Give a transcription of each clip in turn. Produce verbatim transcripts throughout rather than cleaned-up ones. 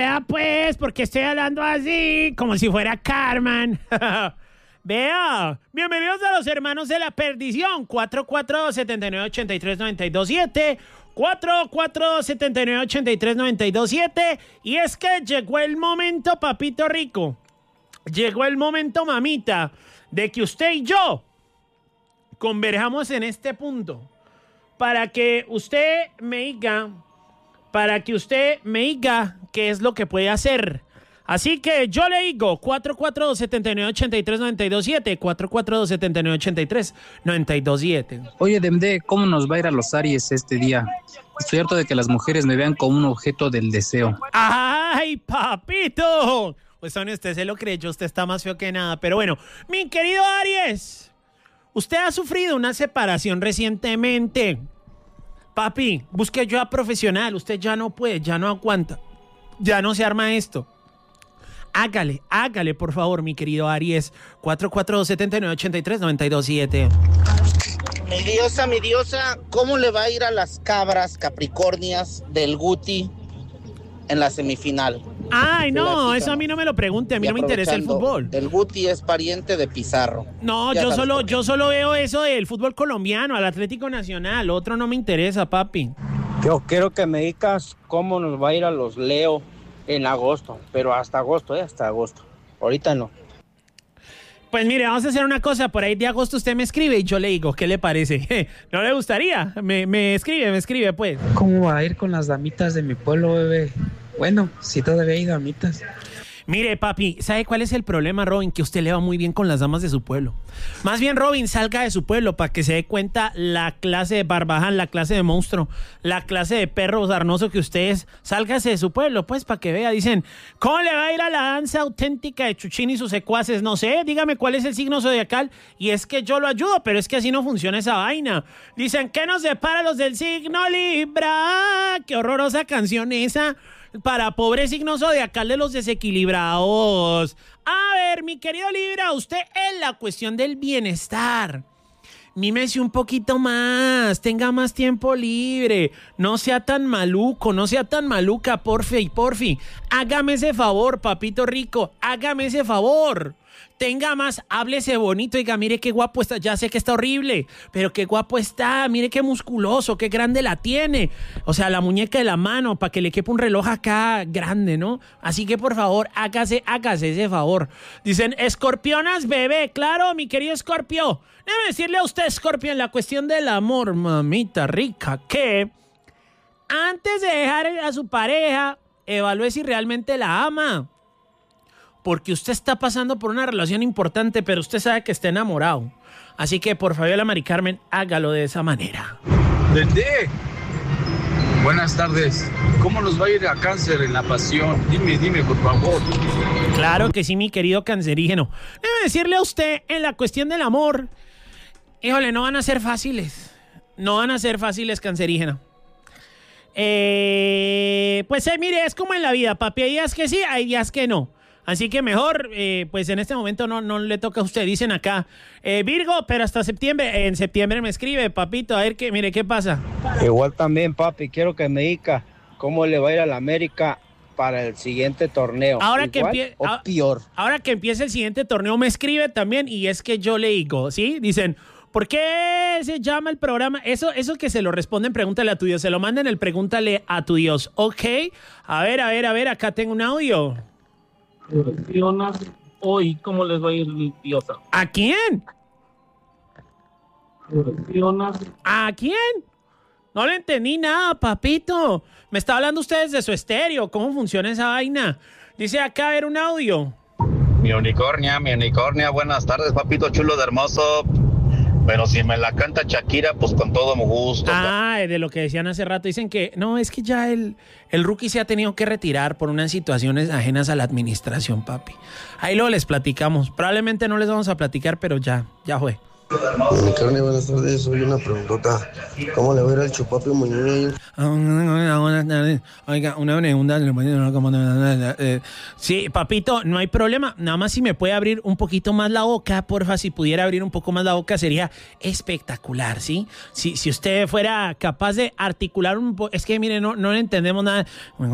vea pues, porque estoy hablando así, como si fuera Carmen. Vea, bienvenidos a los hermanos de la perdición. cuatro cuatro dos, siete nueve, ocho tres nueve dos siete cuatro cuatro dos, siete nueve, ocho tres nueve dos siete. Y es que llegó el momento, papito rico. Llegó el momento, mamita, de que usted y yo converjamos en este punto. Para que usted me diga, para que usted me diga qué es lo que puede hacer. Así que yo le digo cuatro cuatro dos, siete nueve, ocho tres nueve dos siete cuatro cuatro dos, siete nueve, ocho tres nueve dos siete. Oye, Demde, ¿cómo nos va a ir a los Aries este día? Estoy harto de que las mujeres me vean como un objeto del deseo. ¡Ay, papito! Pues Tony, usted se lo creyó, usted está más feo que nada. Pero bueno, mi querido Aries, usted ha sufrido una separación recientemente. Papi, busque ayuda profesional, usted ya no puede, ya no aguanta, ya no se arma esto. Hágale, hágale, por favor, mi querido Aries. cuatro cuatro dos, siete nueve, ocho tres nueve dos siete. Mi diosa, mi diosa, ¿cómo le va a ir a las cabras capricornias del Guti en la semifinal? Ay, no, eso a mí no me lo pregunte, a mí no me interesa el fútbol. El Guti es pariente de Pizarro. No, yo solo, yo solo veo eso del fútbol colombiano, al Atlético Nacional, otro no me interesa, papi. Yo quiero que me digas cómo nos va a ir a los Leo en agosto, pero hasta agosto, ¿eh? Hasta agosto. Ahorita no. Pues mire, vamos a hacer una cosa, por ahí de agosto usted me escribe y yo le digo, ¿qué le parece? ¿No le gustaría? Me, me escribe, me escribe, pues. ¿Cómo va a ir con las damitas de mi pueblo, bebé? Bueno, si todavía hay damitas. Mire, papi, ¿sabe cuál es el problema, Robin? Que usted le va muy bien con las damas de su pueblo. Más bien, Robin, salga de su pueblo para que se dé cuenta la clase de barbaján, la clase de monstruo, la clase de perro sarnoso que usted es. Sálgase de su pueblo, pues, para que vea. Dicen, ¿cómo le va a ir a la danza auténtica de Chuchín y sus secuaces? No sé, dígame cuál es el signo zodiacal. Y es que yo lo ayudo, pero es que así no funciona esa vaina. Dicen, ¿qué nos depara los del signo Libra? ¡Qué horrorosa canción esa! Para pobre signo zodiacal de los desequilibrados. A ver, mi querido Libra, usted en la cuestión del bienestar, mímese un poquito más, tenga más tiempo libre, no sea tan maluco, no sea tan maluca, porfi y porfi. Hágame ese favor, papito rico, hágame ese favor. Tenga más, háblese bonito, diga, mire qué guapo está, ya sé que está horrible, pero qué guapo está, mire qué musculoso, qué grande la tiene. O sea, la muñeca de la mano, para que le quepa un reloj acá grande, ¿no? Así que, por favor, hágase, hágase ese favor. Dicen, escorpionas, bebé, claro, mi querido Escorpio. Debe decirle a usted, Escorpio, en la cuestión del amor, mamita rica, que antes de dejar a su pareja, evalúe si realmente la ama. Porque usted está pasando por una relación importante, pero usted sabe que está enamorado. Así que, por favor, la Mari Carmen, hágalo de esa manera. Dende, buenas tardes. ¿Cómo nos va a ir a Cáncer en la pasión? Dime, dime, por favor. Claro que sí, mi querido cancerígeno. Debe decirle a usted, en la cuestión del amor, híjole, no van a ser fáciles. No van a ser fáciles, cancerígeno. Eh, pues, eh, mire, es como en la vida, papi. Hay días que sí, hay días que no. Así que mejor, eh, pues en este momento no, no le toca a usted. Dicen acá, eh, Virgo, pero hasta septiembre. En septiembre me escribe, papito, a ver qué, mire, ¿qué pasa? Igual también, papi, quiero que me diga cómo le va a ir a la América para el siguiente torneo. Ahora ¿Igual que empie- o a- peor? Ahora que empiece el siguiente torneo me escribe también y es que yo le digo, ¿sí? Dicen, ¿por qué se llama el programa? Eso, eso que se lo responden, pregúntale a tu Dios. Se lo mandan el pregúntale a tu Dios. Ok, a ver, a ver, a ver, acá tengo un audio. Hoy, ¿cómo les va a ir, diosa? ¿A quién? ¿A quién? No le entendí nada, papito. Me está hablando ustedes de su estéreo. ¿Cómo funciona esa vaina? Dice acá, a ver, un audio. Mi unicornia, mi unicornia. Buenas tardes, papito chulo de hermoso. Pero si me la canta Shakira, pues con todo gusto. Ah, de lo que decían hace rato. Dicen que no, es que ya el, el rookie se ha tenido que retirar por unas situaciones ajenas a la administración, papi. Ahí luego les platicamos. Probablemente no les vamos a platicar, pero ya, ya fue. Unicornia, buenas tardes. Soy una preguntota. ¿Cómo le va a ir al Chupapi Muñoz? Oiga, una pregunta. Sí, papito, no hay problema. Nada más si me puede abrir un poquito más la boca, porfa. Si pudiera abrir un poco más la boca sería espectacular, ¿sí? Si, si usted fuera capaz de articular un poco. Es que, mire, no, no le entendemos nada.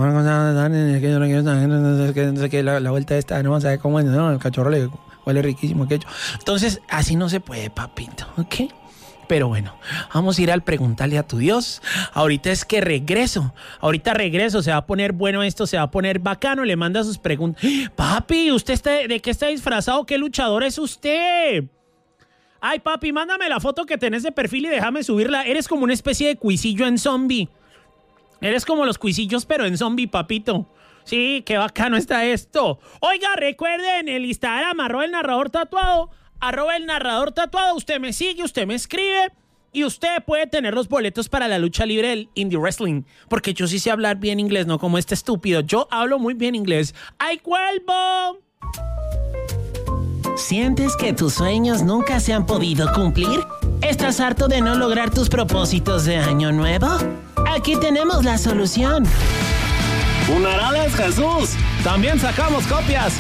La, la vuelta esta, no sabe cómo es, ¿no? El cachorro le huele riquísimo aquello. Entonces, así no se puede, papito, ¿ok? Pero bueno, vamos a ir al preguntarle a tu Dios. Ahorita es que regreso. Ahorita regreso. Se va a poner bueno esto, se va a poner bacano. Le manda sus preguntas. Papi, ¿usted está, de qué está disfrazado? ¿Qué luchador es usted? Ay, papi, mándame la foto que tenés de perfil y déjame subirla. Eres como una especie de cuisillo en zombie. Eres como los cuisillos, pero en zombie, papito. Sí, qué bacano está esto. Oiga, recuerden el Instagram, arroba el narrador tatuado. Arroba el narrador tatuado. Usted me sigue, usted me escribe. Y usted puede tener los boletos para la lucha libre del indie wrestling. Porque yo sí sé hablar bien inglés, no como este estúpido. Yo hablo muy bien inglés. ¡Ay, vuelvo! ¿Sientes que tus sueños nunca se han podido cumplir? ¿Estás harto de no lograr tus propósitos de año nuevo? Aquí tenemos la solución. ¡Funerales Jesús! También sacamos copias.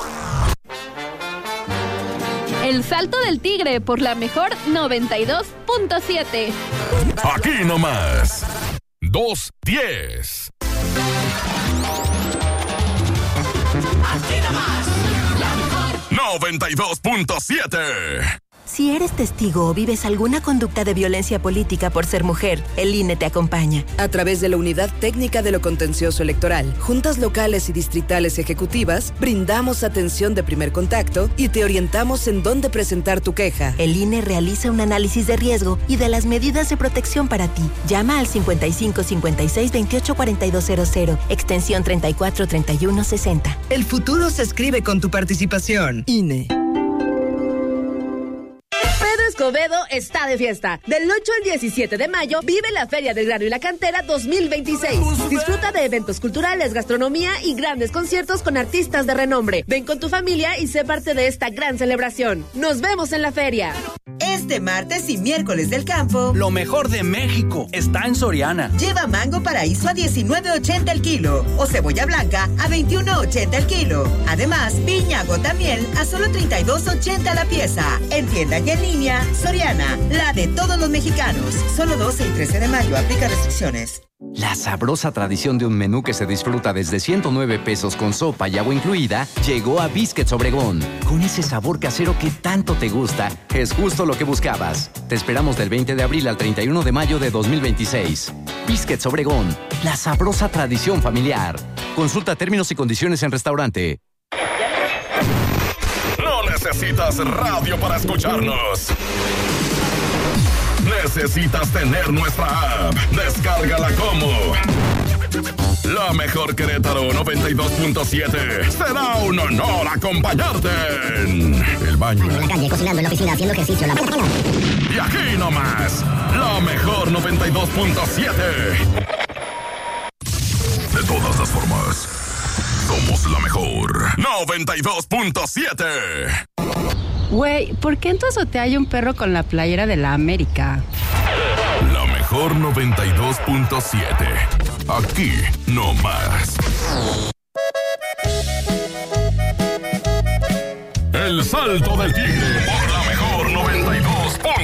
El Salto del Tigre por la mejor noventa y dos punto siete. Aquí nomás. dos diez. Aquí nomás. La mejor. noventa y dos punto siete. Si eres testigo o vives alguna conducta de violencia política por ser mujer, el I N E te acompaña. A través de la Unidad Técnica de lo Contencioso Electoral, juntas locales y distritales ejecutivas, brindamos atención de primer contacto y te orientamos en dónde presentar tu queja. El I N E realiza un análisis de riesgo y de las medidas de protección para ti. Llama al cincuenta y cinco cincuenta y seis veintiocho cuarenta y dos cero cero, extensión treinta y cuatro treinta y uno sesenta. El futuro se escribe con tu participación. I N E. Escobedo está de fiesta. Del ocho al diecisiete de mayo vive la Feria del Grano y la Cantera dos mil veintiséis. Disfruta de eventos culturales, gastronomía y grandes conciertos con artistas de renombre. Ven con tu familia y sé parte de esta gran celebración. Nos vemos en la feria. Este martes y miércoles del campo, lo mejor de México está en Soriana. Lleva mango paraíso a diecinueve ochenta el kilo o cebolla blanca a veintiuno ochenta el kilo. Además, piña gotamiel a solo treinta y dos ochenta la pieza. En tienda y en línea, Soriana, la de todos los mexicanos. Solo doce y trece de mayo, aplica restricciones. La sabrosa tradición de un menú que se disfruta desde ciento nueve pesos con sopa y agua incluida llegó a Biscuits Obregón. Con ese sabor casero que tanto te gusta, es justo lo que buscabas. Te esperamos del veinte de abril al treinta y uno de mayo de dos mil veintiséis. Biscuits Obregón, la sabrosa tradición familiar. Consulta términos y condiciones en restaurante. No necesitas radio para escucharnos. Necesitas tener nuestra app. Descárgala como La Mejor Querétaro noventa y dos punto siete. Será un honor acompañarte en el baño, en la calle, cocinando, en la oficina, haciendo ejercicio, la... Y aquí nomás, La Mejor noventa y dos punto siete. De todas las formas, somos la mejor noventa y dos punto siete. Güey, ¿por qué en tu azotea hay un perro con la playera de la América? La Mejor noventa y dos punto siete. Aquí no más. El Salto del Tigre por